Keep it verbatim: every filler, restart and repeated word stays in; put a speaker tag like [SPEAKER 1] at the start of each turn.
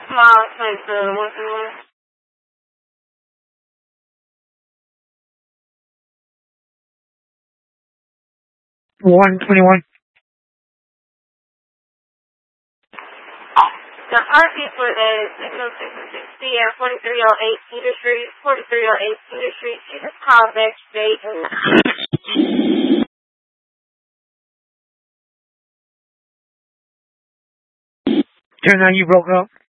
[SPEAKER 1] small like the one one.
[SPEAKER 2] One twenty-one.
[SPEAKER 1] The parking for the six oh six sixty and forty-three oh eight Cedar Street, forty-three oh eight Cedar Street. She just called back straight.
[SPEAKER 2] Turn on, you broke up.